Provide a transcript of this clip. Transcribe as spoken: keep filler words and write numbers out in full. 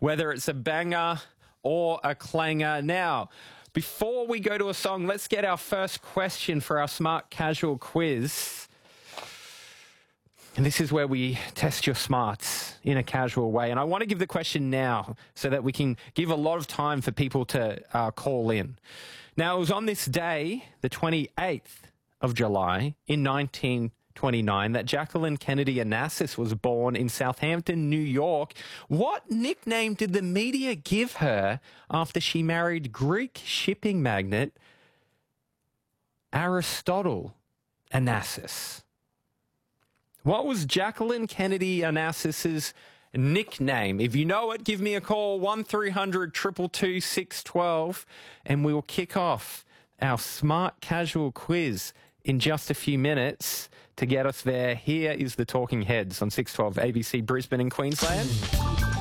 whether it's a banger or a clanger. Now, before we go to a song, let's get our first question for our Smart Casual quiz. And this is where we test your smarts in a casual way. And I want to give the question now so that we can give a lot of time for people to uh, call in. Now, it was on this day, the twenty-eighth of July in nineteen twenty-nine, that Jacqueline Kennedy Onassis was born in Southampton, New York. What nickname did the media give her after she married Greek shipping magnate Aristotle Onassis? What was Jacqueline Kennedy Onassis's nickname? If you know it, give me a call, one three hundred, two two two, six one two, and we will kick off our Smart Casual quiz in just a few minutes. To get us there, here is the Talking Heads on six twelve A B C Brisbane in Queensland.